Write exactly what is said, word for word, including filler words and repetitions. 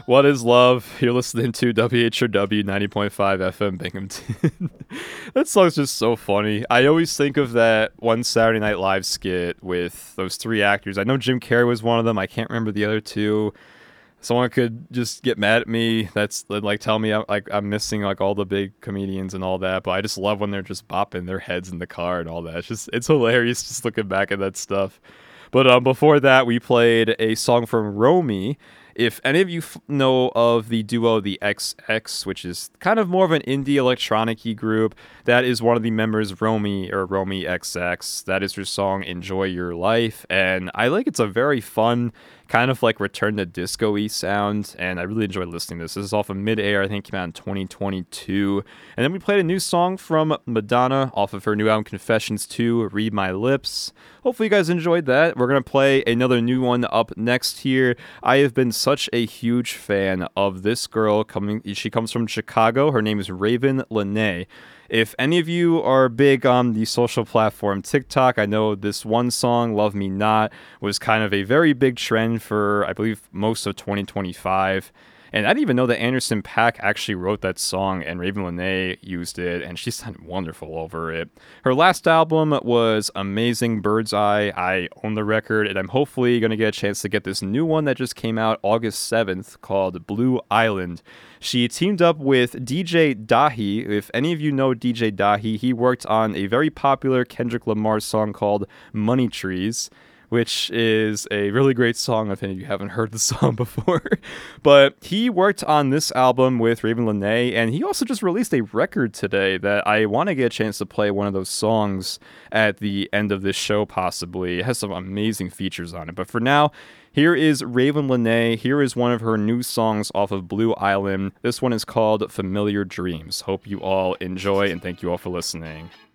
What is love? You're listening to W H R W ninety point five F M Binghamton. That song's just so funny. I always think of that one Saturday Night Live skit with those three actors. I know Jim Carrey was one of them. I can't remember the other two. Someone could just get mad at me. That's like tell me I'm, like I'm missing like all the big comedians and all that. But I just love when they're just bopping their heads in the car and all that. It's just it's hilarious just looking back at that stuff. But um, before that, we played a song from Romy. If any of you f- know of the duo The X X, which is kind of more of an indie electronic-y group, that is one of the members, Romy, or Romy X X. That is her song, Enjoy Your Life. And I think it's a very fun, kind of like return to disco-y sound, and I really enjoyed listening to this. This is off of Mid-Air, I think came out in twenty twenty-two. And then we played a new song from Madonna off of her new album, Confessions two, Read My Lips. Hopefully you guys enjoyed that. We're going to play another new one up next here. I have been such a huge fan of this girl. Coming, She comes from Chicago. Her name is Raven Lenae. If any of you are big on the social platform TikTok, I know this one song, Love Me Not, was kind of a very big trend for, I believe, most of twenty twenty-five. And I didn't even know that Anderson .Paak actually wrote that song and Raven Lenae used it, and she sounded wonderful over it. Her last album was amazing, Bird's Eye. I own the record, and I'm hopefully going to get a chance to get this new one that just came out August seventh called Blue Island. She teamed up with D J Dahi. If any of you know D J Dahi, he worked on a very popular Kendrick Lamar song called Money Trees, which is a really great song if any of you haven't heard the song before. But he worked on this album with Raven Lenae, and he also just released a record today that I want to get a chance to play one of those songs at the end of this show, possibly. It has some amazing features on it. But for now, here is Raven Lenae. Here is one of her new songs off of Blue Island. This one is called Familiar Dreams. Hope you all enjoy, and thank you all for listening.